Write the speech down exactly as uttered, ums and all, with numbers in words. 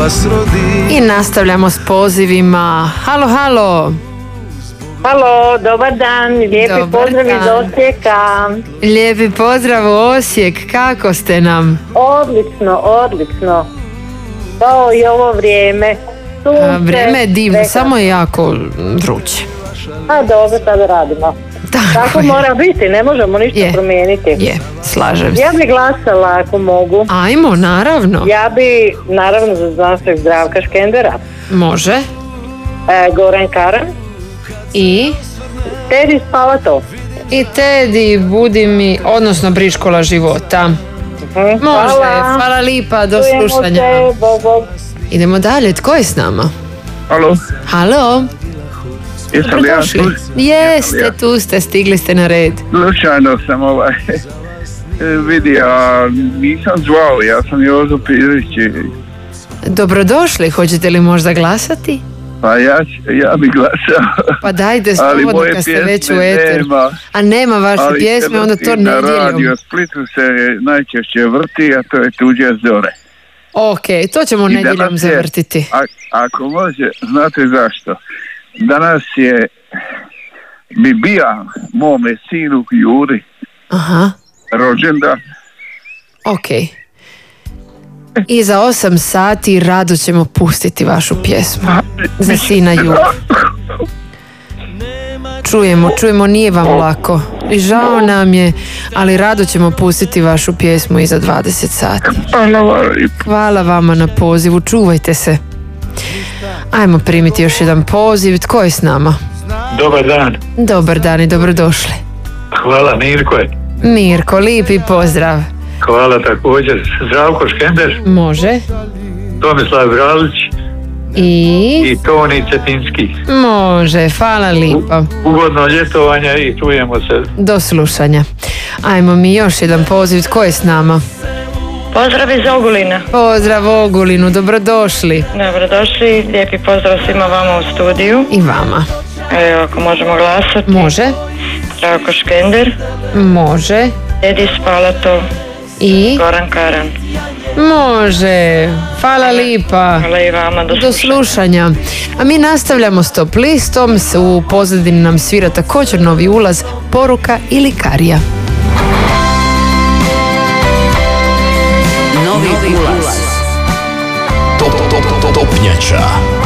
vas rodi. I nastavljamo s pozivima. Halo, halo. Halo, dobar dan, lijepi Dobar pozdrav dan. iz Osijeka. Lijepi pozdrav u Osijek, kako ste nam? Odlično, odlično. Kao i ovo vrijeme. Sunce, A, vrijeme je divno, svega. samo je jako vruće. A dobro, sada radimo. Tako, Tako je. mora biti, ne možemo ništa Je. promijeniti. Je, slažem se. Ja bi glasala ako mogu. Ajmo, naravno. Ja bi, naravno, za znanstvenog Zdravka Škendera. Može. E, Goran Karan. I? Tedi Spavato. I Tedi, budi mi, odnosno Briškola života. Može, Hvala. hvala lipa, do Čujemo slušanja. se, bog, bog. Idemo dalje, tko je s nama? Alo, Halo, jesam li ja došli. tu? Jeste, Jesam li ja? tu ste, stigli ste na red. Slučajno sam ovaj vidio, a nisam zvao, ja sam Jozo Pirić. i- Dobrodošli, hoćete li možda glasati? Pa ja, ću- ja bi glasao. Pa dajte Ali slobodno moje kad ste već u pjesme eteru. nema. A nema vaše Ali pjesme, onda to vrti na radio nedjeljom. Splitu se najčešće vrti, a to je Tuđe zore. Ok, to ćemo I nedjeljom danas je- zavrtiti. A, ako može, znate zašto? Danas je bi bija mome sinu Juri Aha, rođendan. ok. I za osam sati rado ćemo pustiti vašu pjesmu. Za sina Jura. Čujemo, čujemo, nije vam lako. I žao nam je, ali rado ćemo pustiti vašu pjesmu i za dvadeset sati. Hvala vama na pozivu, čuvajte se. Ajmo primiti još jedan poziv. Tko je s nama? Dobar dan, Dobar dan i dobrodošli. hvala Mirko je. Mirko, lipi pozdrav. Hvala također. Zdravko Škender, Može. Tomislav Bralić I... i Toni Cetinski. Može, hvala lipo. Ugodno ljetovanje i čujemo se. Do slušanja. Ajmo mi još jedan poziv. Tko je s nama? Pozdrav iz Ogulina. Pozdrav Ogulinu, dobrodošli. Dobrodošli, lijepi pozdrav svima vama u studiju. I vama. Evo, ako možemo glasati. Može. Zdravko Škender, Može. Tedi Spavato, I... Goran Karan. Može. Hvala lipa. Hvala i vama, do Do slušanja. A mi nastavljamo s top listom. U pozadini nam svira također novi ulaz, Poruka ili Karija. Novi ulaz. Top, top, top, topnjača.